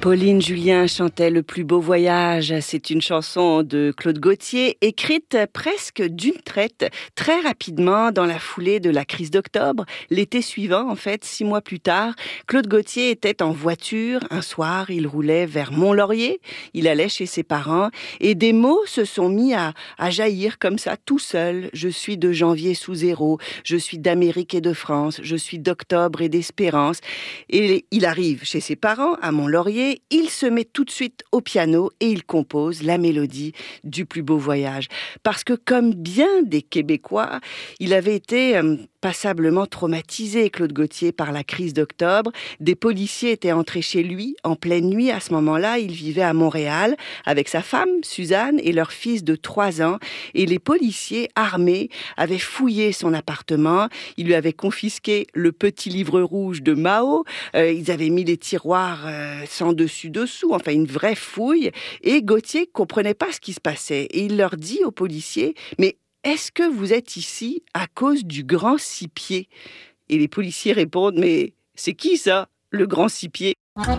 Pauline Julien chantait Le plus beau voyage. C'est une chanson de Claude Gauthier, écrite presque d'une traite, très rapidement dans la foulée de la crise d'octobre. L'été suivant, en fait, 6 mois plus tard, Claude Gauthier était en voiture. Un soir, il roulait vers Mont-Laurier. Il allait chez ses parents et des mots se sont mis à jaillir comme ça, tout seul. Je suis de janvier sous zéro. Je suis d'Amérique et de France. Je suis d'octobre et d'espérance. Et il arrive chez ses parents à Mont-Laurier. Il se met tout de suite au piano et il compose la mélodie du plus beau voyage. Parce que comme bien des Québécois, il avait été passablement traumatisé, Claude Gauthier, par la crise d'octobre. Des policiers étaient entrés chez lui en pleine nuit. À ce moment-là, il vivait à Montréal avec sa femme, Suzanne, et leur fils de 3 ans. Et les policiers armés avaient fouillé son appartement. Ils lui avaient confisqué le petit livre rouge de Mao. Ils avaient mis les tiroirs sans dessus-dessous. Enfin, une vraie fouille. Et Gauthier comprenait pas ce qui se passait. Et il leur dit aux policiers, mais est-ce que vous êtes ici à cause du grand six-pieds ? Et les policiers répondent, mais c'est qui ça, le grand six-pieds ?